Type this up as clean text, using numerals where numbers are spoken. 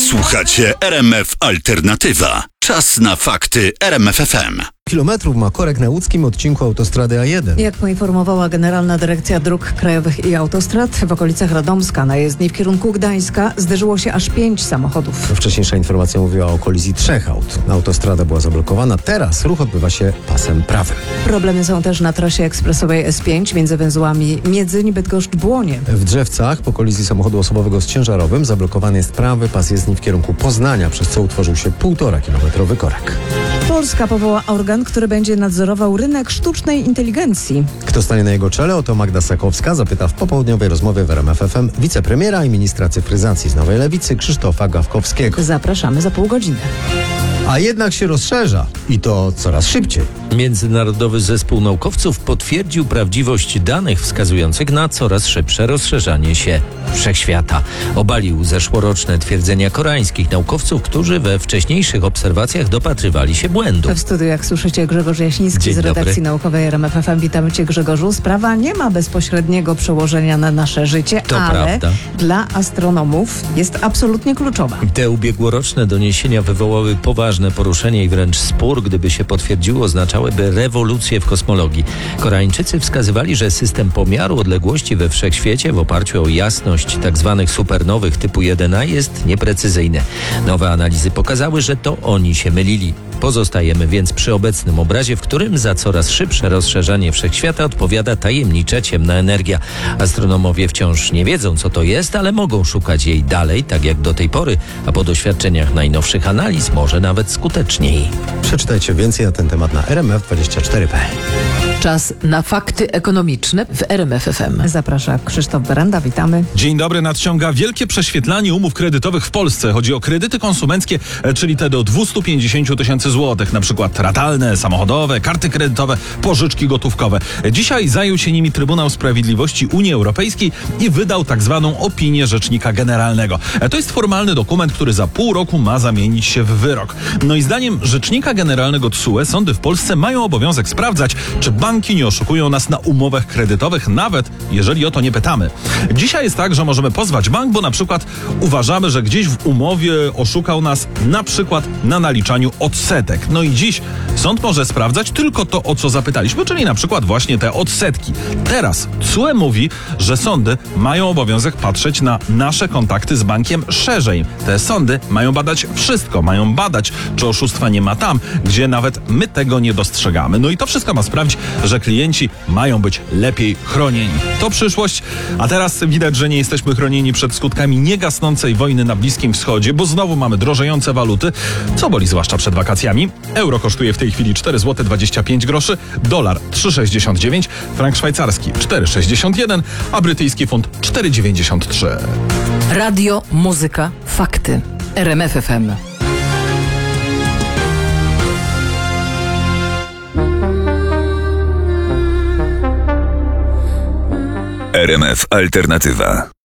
Słuchacie RMF Alternatywa. Czas na fakty RMF FM. Kilometrów ma korek na łódzkim odcinku autostrady A1. Jak poinformowała Generalna Dyrekcja Dróg Krajowych i Autostrad, w okolicach Radomska na jezdni w kierunku Gdańska zderzyło się aż 5 samochodów. Wcześniejsza informacja mówiła o kolizji 3 aut. Autostrada była zablokowana, teraz ruch odbywa się pasem prawym. Problemy są też na trasie ekspresowej S5 między węzłami Miedzyń-Bydgoszcz-Błonie. W Drzewcach po kolizji samochodu osobowego z ciężarowym zablokowany jest prawy pas jezdni w kierunku Poznania, przez co utworzył się 1,5-kilometrowy korek. Polska powoła organ, który będzie nadzorował rynek sztucznej inteligencji. Kto stanie na jego czele? Oto Magda Ssakowska zapyta w popołudniowej rozmowie w RMF FM wicepremiera i ministra cyfryzacji z Nowej Lewicy Krzysztofa Gawkowskiego. Zapraszamy za pół godziny. A jednak się rozszerza i to coraz szybciej. Międzynarodowy Zespół Naukowców potwierdził prawdziwość danych wskazujących na coraz szybsze rozszerzanie się wszechświata. Obalił zeszłoroczne twierdzenia koreańskich naukowców, którzy we wcześniejszych obserwacjach dopatrywali się błędów. W studiu, jak słyszycie, Grzegorz Jaśnicki Dzień z redakcji dobry. naukowej RMF FM. Witamy Cię, Grzegorzu. Sprawa nie ma bezpośredniego przełożenia na nasze życie, To ale prawda. dla astronomów jest absolutnie kluczowa. Te ubiegłoroczne doniesienia wywołały poważne poruszenie i wręcz spór, gdyby się potwierdziło, oznaczałyby rewolucję w kosmologii. Koreańczycy wskazywali, że system pomiaru odległości we wszechświecie w oparciu o jasność tzw. supernowych typu 1A jest nieprecyzyjny. Nowe analizy pokazały, że to oni się mylili. Pozostajemy więc przy obecnym obrazie, w którym za coraz szybsze rozszerzanie wszechświata odpowiada tajemnicza ciemna energia. Astronomowie wciąż nie wiedzą, co to jest, ale mogą szukać jej dalej, tak jak do tej pory, a po doświadczeniach najnowszych analiz może nawet skuteczniej. Przeczytajcie więcej na ten temat na rmf24.pl. Czas na fakty ekonomiczne w RMF FM. Zaprasza Krzysztof Berenda, witamy. Dzień dobry. Nadciąga wielkie prześwietlanie umów kredytowych w Polsce. Chodzi o kredyty konsumenckie, czyli te do 250 tysięcy złotych, na przykład ratalne, samochodowe, karty kredytowe, pożyczki gotówkowe. Dzisiaj zajął się nimi Trybunał Sprawiedliwości Unii Europejskiej i wydał tak zwaną opinię Rzecznika Generalnego. To jest formalny dokument, który za pół roku ma zamienić się w wyrok. No i zdaniem Rzecznika Generalnego TSUE sądy w Polsce mają obowiązek sprawdzać, czy banki nie oszukują nas na umowach kredytowych, nawet jeżeli o to nie pytamy. Dzisiaj jest tak, że możemy pozwać bank, bo na przykład uważamy, że gdzieś w umowie oszukał nas na przykład na naliczaniu odsetek. No i dziś sąd może sprawdzać tylko to, o co zapytaliśmy, czyli na przykład właśnie te odsetki. Teraz TSUE mówi, że sądy mają obowiązek patrzeć na nasze kontakty z bankiem szerzej. Te sądy mają badać wszystko, mają badać, czy oszustwa nie ma tam, gdzie nawet my tego nie dostrzegamy. No i to wszystko ma sprawić, że klienci mają być lepiej chronieni. To przyszłość, a teraz widać, że nie jesteśmy chronieni przed skutkami niegasnącej wojny na Bliskim Wschodzie, bo znowu mamy drożejące waluty, co boli zwłaszcza przed wakacjami. Euro kosztuje w tej chwili 4,25 zł, dolar 3,69, frank szwajcarski 4,61, a brytyjski funt 4,93. Radio, muzyka, fakty. RMF FM. RMF Alternatywa.